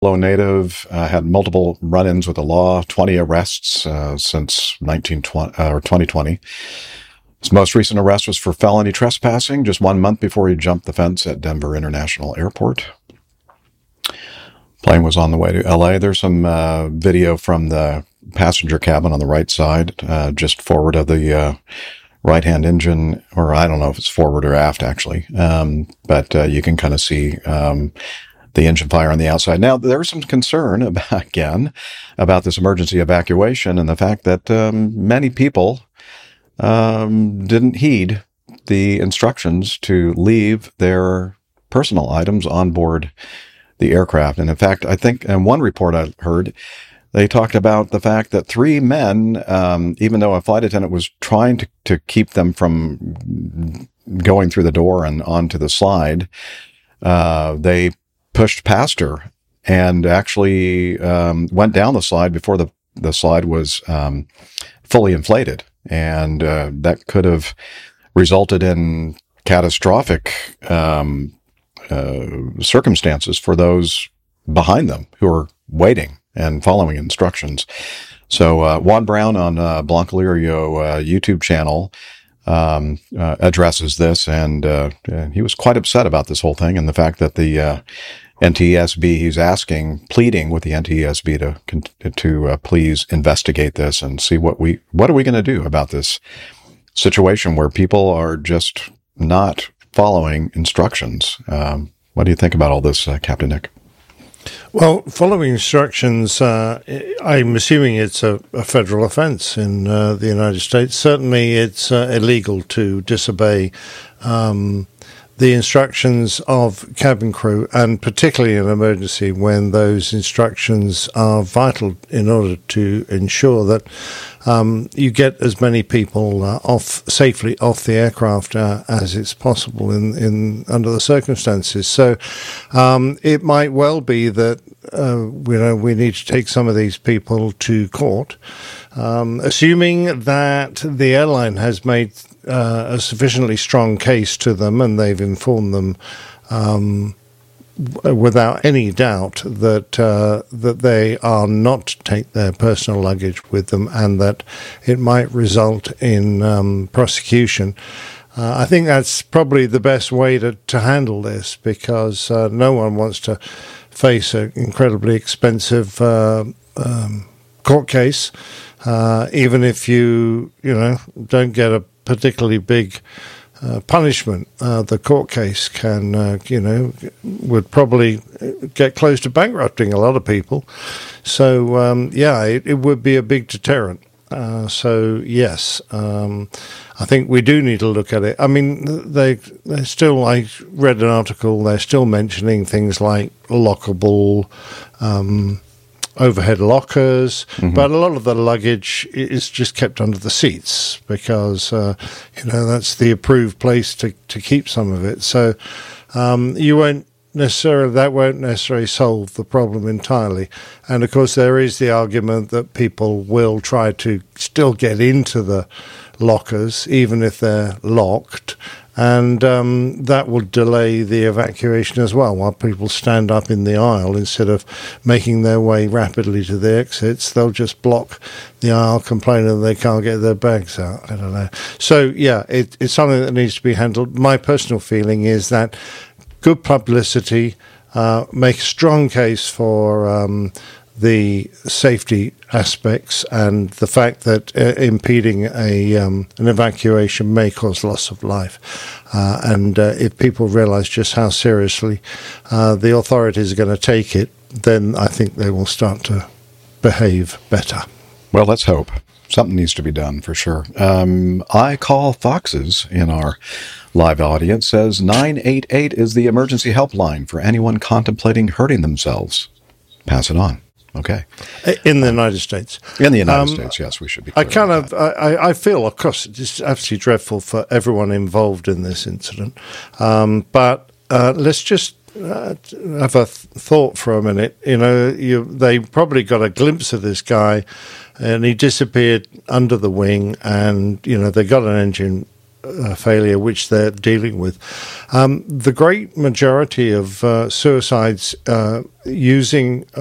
Buffalo native, had multiple run-ins with the law, 20 arrests since 2020. His most recent arrest was for felony trespassing just 1 month before he jumped the fence at Denver International Airport. Plane was on the way to L.A. There's some video from the passenger cabin on the right side, just forward of the right-hand engine, or I don't know if it's forward or aft, actually. But you can kind of see the engine fire on the outside. Now, there's some concern about this emergency evacuation and the fact that many people didn't heed the instructions to leave their personal items on board the aircraft. And in fact, I think in one report I heard, they talked about the fact that 3 men, even though a flight attendant was trying to keep them from going through the door and onto the slide, they pushed past her and actually went down the slide before the slide was fully inflated. And that could have resulted in catastrophic circumstances for those behind them who are waiting and following instructions. So Juan Brown on Blanca Lirio YouTube channel addresses this, and he was quite upset about this whole thing and the fact that the NTSB, he's pleading with the NTSB to please investigate this and see what are we going to do about this situation where people are just not following instructions. What do you think about all this, Captain Nick? Well, following instructions, I'm assuming it's a federal offense in the United States. Certainly it's illegal to disobey the instructions of cabin crew, and particularly in an emergency when those instructions are vital in order to ensure that you get as many people safely off the aircraft as it's possible in under the circumstances. So it might well be that we need to take some of these people to court, assuming that the airline has made a sufficiently strong case to them, and they've informed them without any doubt that they are not to take their personal luggage with them, and that it might result in prosecution. I think that's probably the best way to handle this, because no one wants to face an incredibly expensive court case, even if you don't get a particularly big punishment. The court case would probably get close to bankrupting a lot of people. So, it would be a big deterrent. So, yes, I think we do need to look at it. I mean, I read an article, they're still mentioning things like lockable overhead lockers, but a lot of the luggage is just kept under the seats because that's the approved place to keep some of it. So that won't necessarily solve the problem entirely. And of course, there is the argument that people will try to still get into the lockers even if they're locked, and that will delay the evacuation as well. While people stand up in the aisle, instead of making their way rapidly to the exits, they'll just block the aisle, complaining they can't get their bags out. I don't know. So, it's something that needs to be handled. My personal feeling is that good publicity, make a strong case for the safety aspects and the fact that impeding an evacuation may cause loss of life. And if people realise just how seriously the authorities are going to take it, then I think they will start to behave better. Well, let's hope. Something needs to be done for sure. I Call Foxes in our live audience says 988 is the emergency helpline for anyone contemplating hurting themselves. Pass it on. Okay. In the United States. In the United States, yes, we should be. I feel, of course, it's absolutely dreadful for everyone involved in this incident. But let's just have a thought for a minute. They probably got a glimpse of this guy, and he disappeared under the wing, and they got an engine failure which they're dealing with. The great majority of suicides using